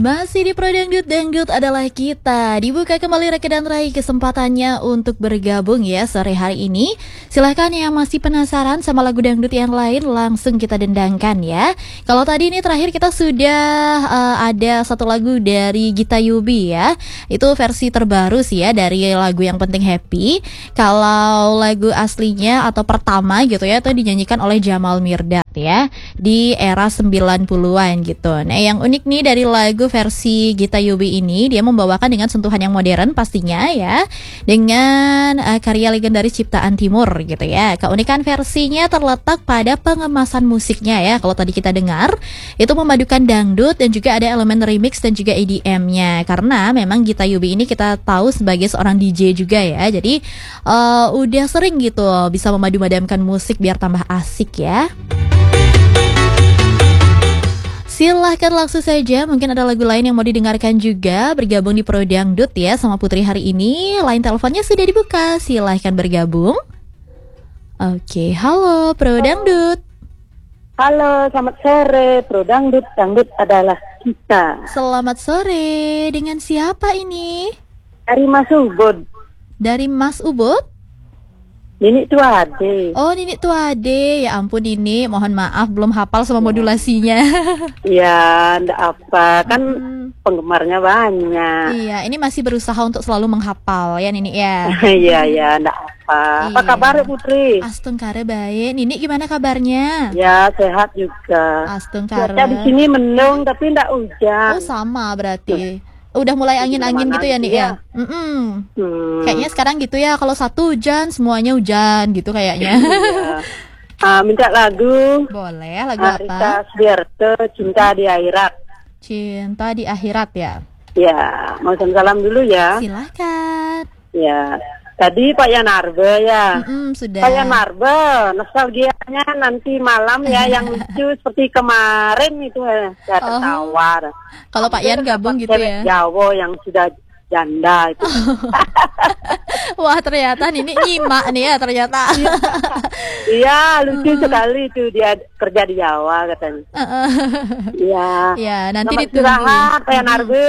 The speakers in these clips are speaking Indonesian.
Masih di Pro Dangdut, Dangdut adalah kita. Dibuka kembali Rekedan Rai kesempatannya untuk bergabung ya sore hari ini. Silahkan yang masih penasaran sama lagu dangdut yang lain, langsung kita dendangkan ya. Kalau tadi ini terakhir kita sudah ada satu lagu dari Gita Yubi ya. Itu versi terbaru sih ya dari lagu Yang Penting Happy. Kalau lagu aslinya atau pertama gitu ya, itu dinyanyikan oleh Jamal Mirdad ya, di era 90-an gitu. Nah yang unik nih dari lagu versi Gita Yubi ini, dia membawakan dengan sentuhan yang modern pastinya ya, dengan karya legendaris ciptaan Timur gitu ya. Keunikan versinya terletak pada pengemasan musiknya ya. Kalau tadi kita dengar, itu memadukan dangdut dan juga ada elemen remix dan juga EDM-nya. Karena memang Gita Yubi ini kita tahu sebagai seorang DJ juga ya. Jadi udah sering gitu bisa memadu-madamkan musik biar tambah asik ya. Silahkan langsung saja, mungkin ada lagu lain yang mau didengarkan juga. Bergabung di Pro Dangdut ya sama Putri hari ini. Line teleponnya sudah dibuka, silahkan bergabung. Oke, halo Pro Dangdut. Halo, selamat sore Pro Dangdut. Dangdut adalah kita. Selamat sore, dengan siapa ini? Dari Mas Ubud. Dari Mas Ubud? Nini Tuade. Oh, Nini Tuade. Ya ampun Nini, mohon maaf belum hafal sama modulasinya. Iya, ndak apa. Kan penggemarnya banyak. Iya, ini masih berusaha untuk selalu menghafal ya Nini ya. Iya, ndak apa. Apa kabar Putri? Astungkare baik. Nini gimana kabarnya? Ya, sehat juga. Astungkare. Cuaca di sini mendung tapi ndak hujan. Oh, sama berarti. Udah mulai angin-angin gitu ya Nik ya. Kayaknya sekarang gitu ya, kalau satu hujan semuanya hujan gitu kayaknya. Minta lagu. Boleh, lagu apa? Rita Sugiarto, Cinta di Akhirat. Cinta di Akhirat ya. Ya, mau salam dulu ya. Silahkan. Ya, tadi Pak Yanarbe ya. Sudah. Pak Yanarbe, nostalgianya nanti malam ya yang lucu seperti kemarin itu ya, tertawar. Kalau Pak Yan gabung gitu ya. Jawa yang sudah janda itu. Wah, ternyata Nini nyimak nih ya ternyata. Iya, lucu sekali itu dia kerja di Jawa katanya. Iya. Ya, nanti selamat ditunggu. istirahat Pak Yanarbe.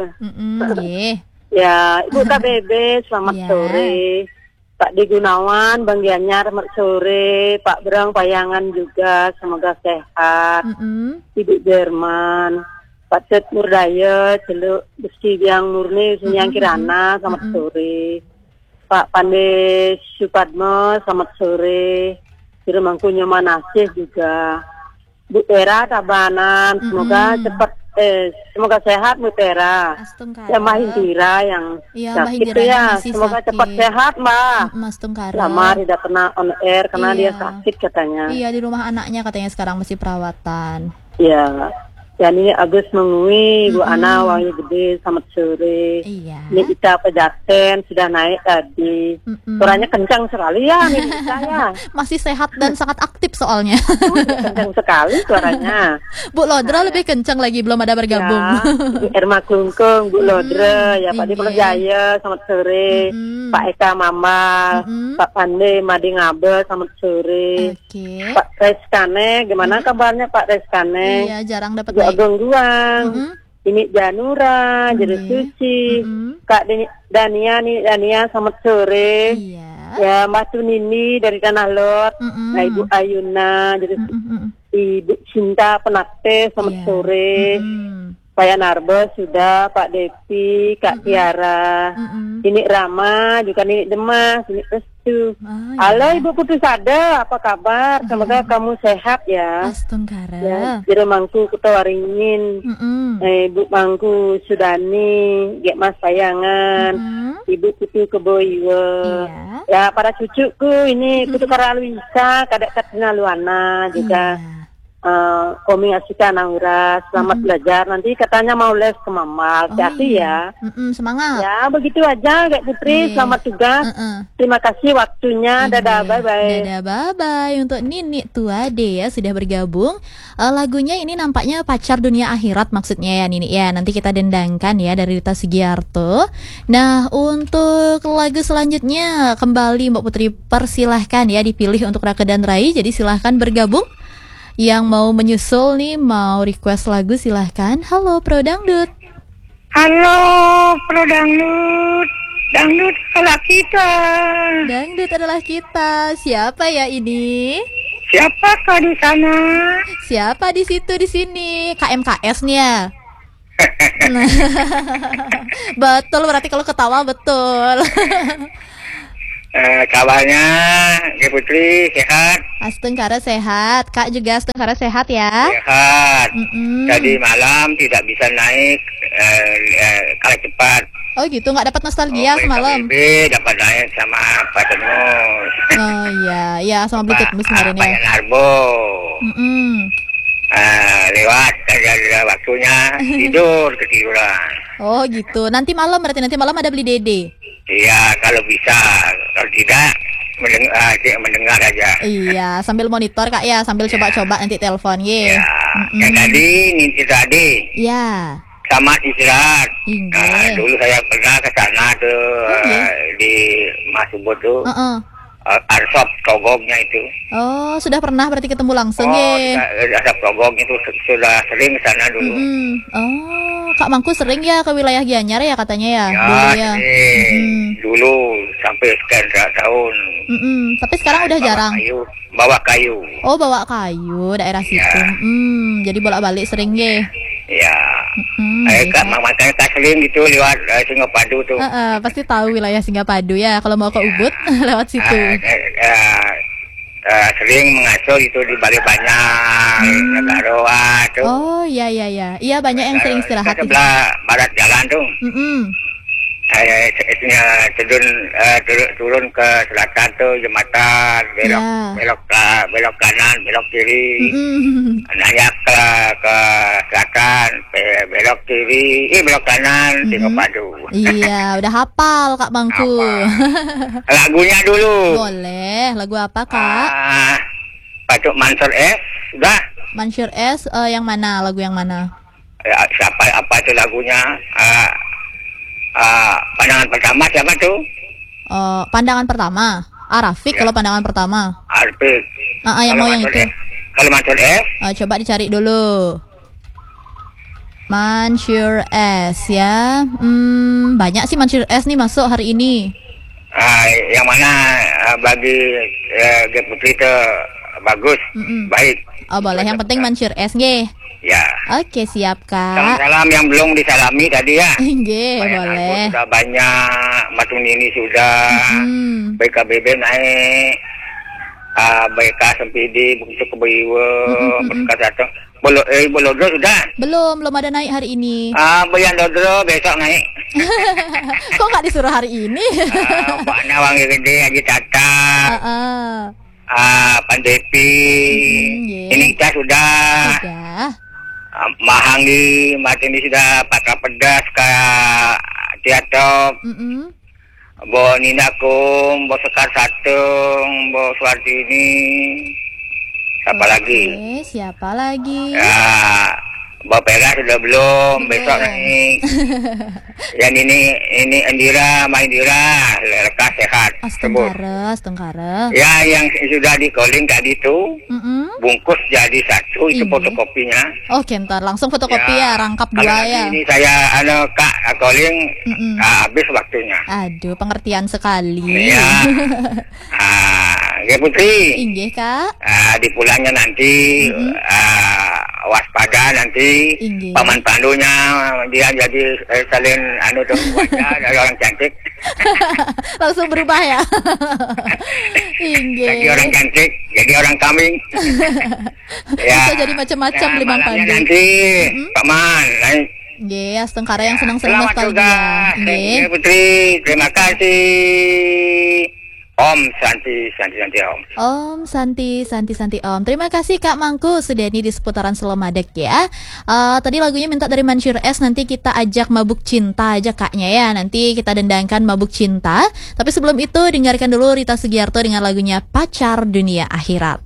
Ya, Ibu KBB, selamat sore. Pak D. Gunawan, Bang Gianyar, selamat sore. Pak Brang, Payangan juga, semoga sehat. Ibu Jerman, Pak Cet Murdaya, Celuk Besi Biang Murni, Sunyang Kirana, selamat sore. Pak Pande Supadmo, selamat sore. Kira Mangku Nyoman Asih juga. Bu Tera Tabanan, semoga cepat semoga sehat Bu Tera. Ya Mbak Hindira yang sakit ya, semoga cepat sehat Mbak. Mas Tungkara. Lama tidak pernah on air karena dia sakit katanya. Iya, di rumah anaknya katanya sekarang masih perawatan. Iya. Dan ini Agus Mengui, Bu Ana Wangi Gede, selamat sore. Iya. Ini Ita Pejaten sudah naik tadi. Suaranya kencang sekali ya nih saya. Masih sehat dan sangat aktif soalnya. Kencang sekali suaranya. Bu Lodra lebih kencang lagi, belum ada bergabung. Ya, Bu Irma Klungkung, Bu Lodra, ya Pak Dipol Jaya, selamat sore. Pak Eka Mamal, Pak Pande Madi Ngabe, selamat sore. Pak Reskane, gimana kabarnya Pak Reskane? Iya, jarang dapat Agung Guang, ini Janura, Jadi Suci, Kak Dania, selamat sore. Ya, Mbak Tunini dari Tanah Lot, Ibu Ayuna, jadi Ibu Cinta Penate, selamat sore. Pak Yanarbe sudah, Pak Devi, Kak Tiara, ini Rama, juga ini Demas, ini Restu. Halo Ibu Putus Sada, apa kabar? Semoga kamu sehat ya. Astungkara. Ya, Jero Mangku Kutawaringin, Ibu Mangku Sudani, Gek Mas Payangan, Ibu Putu Keboiwe. Ya, para cucuku ini Putu Karaluisa, Kadek Katina Luana juga. Koming Asika Naura, selamat belajar. Nanti katanya mau les ke Mamal, hati ya. Semangat. Ya, begitu aja Kak Putri, selamat tugas. Terima kasih waktunya. Dadah, bye-bye. Dadah, bye-bye. Untuk Nini Tuade ya sudah bergabung. Lagunya ini nampaknya Pacar Dunia Akhirat maksudnya ya Nini ya. Nanti kita dendangkan ya dari Rita Sugiarto. Nah, untuk lagu selanjutnya kembali Mbak Putri persilahkan ya dipilih untuk Rakedan Rai. Jadi silahkan bergabung. Yang mau menyusul nih, mau request lagu silahkan. Halo Pro Dangdut. Halo, Pro Dangdut. Dangdut adalah kita. Dangdut adalah kita. Siapa ya ini? Siapakah di sana? Siapa di situ di sini? KMKS nih ya. Nah, betul, berarti kalau ketawa betul. Kabarnya, Ibu Putri sehat? Astengkara sehat. Kak juga Astengkara sehat ya? Sehat. Tadi malam tidak bisa naik kereta cepat. Oh gitu, nggak dapat nostalgia semalam? Dapat naik sama Pak Tenus. Oh iya, ya sama Beli Ketmus kemarin ya. Pak Narbo. Lewat ada waktunya tidur ketiduran. Oh gitu, nanti malam berarti nanti malam ada Beli Dede. Iya, kalau bisa, kalau tidak mendengar aja. Iya, sambil monitor Kak ya, sambil coba-coba nanti telepon ye. Ya, yang tadi tadi. Iya. Selamat istirahat. Dulu saya pernah ke sana tuh di Mas Ubud tuh. Arsop Togognya itu. Oh, sudah pernah berarti ketemu langsung ye. Arsop Togog itu sudah sering ke sana dulu. Oh, Kak Mangku sering ya ke wilayah Gianyar ya katanya ya? Ya, dulu ya. Dulu sampai sekian tahun. Tapi sekarang udah jarang. Bawa kayu. Oh, bawa kayu daerah situ. Jadi bolak-balik sering ye. Ya. Makanya tak sering gitu lewat Singapadu tuh. Pasti tahu wilayah Singapadu ya. Kalau mau ke Ubud lewat situ. Sering mengasuh itu di Bali Banyak, Nagaroa tuh. Oh iya. Iya banyak yang sering istirahat. Sebelah barat jalan tuh. Saya turun ke selatan tuh jembatan, belok kanan, belok kiri. Nanya ke selatan, belok kiri, belok kanan, Singapadu. Iya, udah hafal Kak Mangku. Lagunya dulu. Boleh, lagu apa Kak? Patuk Mansur S, sudah. Mansur S, yang mana? Lagu yang mana? Apa itu lagunya? Pandangan pertama siapa tuh? Pandangan pertama. Rafiq kalau pandangan pertama. Rafiq. Yang mau yang itu. Kalau Mansur S? Coba dicari dulu. Mansur S ya. Banyak sih Mansur S nih masuk hari ini. Yang mana bagi Putri itu bagus, baik. Oh boleh, yang penting Mansur S nge. Ya. Oke, siap Kak. Salam yang belum disalami tadi ya. Nge, boleh. Sudah banyak, Matun ini sudah. BKBB naik. BK Sempidi, Bukit Kebiwa, Berkat Datang. Bolodro sudah? Belum ada naik hari ini. Bayan Dodro besok naik. Kok nggak disuruh hari ini? Pak Nawang Gede, Haji Tata. Pandepi. Ini kita sudah. Mahangi, Martin ini sudah pakai pedas ke Tiatop. Bo Ninakum, Bo Sekar Satung, Bo Suartini. Siapa lagi? Siapa lagi? Ya, Bo Pera sudah belum, besok naik. Yang ini Indira, Ma Indira, lekas sehat. Astengkara. Ya, yang sudah di calling tadi itu, bungkus jadi satu, itu fotokopinya. Oke, ntar langsung fotokopi ya, rangkap dua ya. Ini saya, Kak calling, habis waktunya. Aduh, pengertian sekali. Ya. Putri. Inggih Kak. Di pulangnya nanti, waspada nanti. Paman Pandunya dia jadi salin wajah dari orang cantik. Langsung berubah ya. Jadi orang cantik, jadi orang kambing. Bisa jadi macam-macam Limang Pandu. Nanti Paman naik. Astengkara yang senang-senang nostalgia. Putri, terima kasih. Om Santi Om. Om Santi Om. Terima kasih Kak Mangku sudah ini di seputaran Selomadek ya. Tadi lagunya minta dari Mansur S, nanti kita ajak Mabuk Cinta aja Kaknya ya. Nanti kita dendangkan Mabuk Cinta. Tapi sebelum itu dengarkan dulu Rita Sugiarto dengan lagunya Pacar Dunia Akhirat.